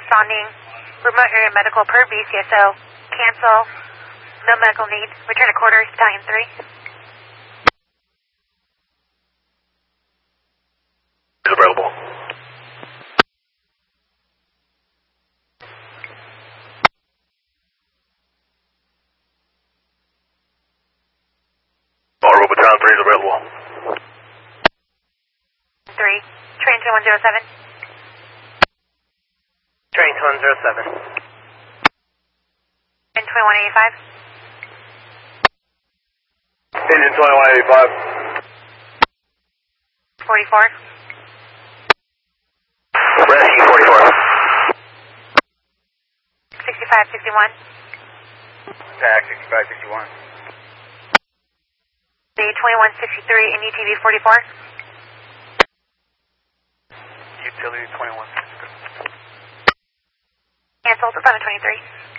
responding. Remote area medical per BCSO. Cancel. No medical need. Return to quarters, Battalion 3. Is available. Barrow Battalion 3 is available. 3. Train 2107. Train 2107. Train 2185. Engine 2185. 44. Rescue 44. 6561. TAC 6561. The 2163 and UTV 44. Utility 2163. Cancelled, 1123.